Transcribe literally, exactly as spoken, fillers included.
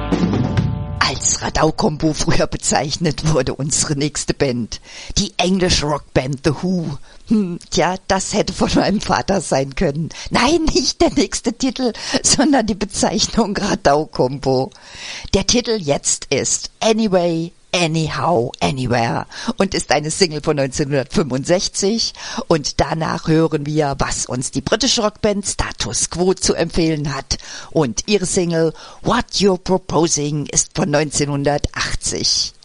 Als Radau-Kombo früher bezeichnet wurde unsere nächste Band, die englische Rockband The Who. Hm, tja, das hätte von meinem Vater sein können. Nein, nicht der nächste Titel, sondern die Bezeichnung Radau-Kombo. Der Titel jetzt ist Anyway, Anyhow, Anywhere und ist eine Single von neunzehnhundertfünfundsechzig, und danach hören wir, was uns die britische Rockband Status Quo zu empfehlen hat, und ihre Single What You're Proposing ist von neunzehnhundertachtzig.